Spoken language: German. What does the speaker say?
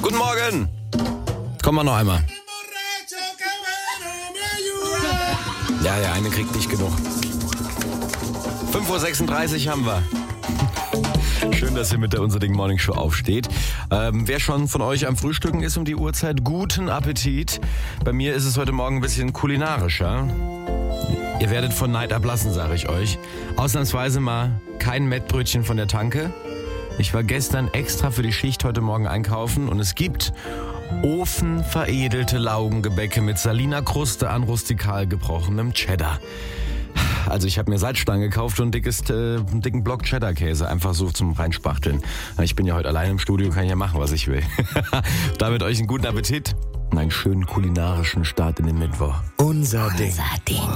Guten Morgen. Kommen wir noch einmal. Ja, eine kriegt nicht genug. 5:36 Uhr haben wir. Schön, dass ihr mit der Unser Ding Morning Show aufsteht. Wer schon von euch am Frühstücken ist um die Uhrzeit, guten Appetit. Bei mir ist es heute Morgen ein bisschen kulinarischer. Ihr werdet von Neid ablassen, sage ich euch. Ausnahmsweise mal kein Mettbrötchen von der Tanke. Ich war gestern extra für die Schicht heute Morgen einkaufen und es gibt ofenveredelte Laugengebäcke mit Salina-Kruste an rustikal gebrochenem Cheddar. Also ich habe mir Salzstangen gekauft und einen dicken Block Cheddar-Käse, einfach so zum Reinspachteln. Ich bin ja heute allein im Studio, kann ich ja machen, was ich will. Damit euch einen guten Appetit und einen schönen kulinarischen Start in den Mittwoch. Unser Ding.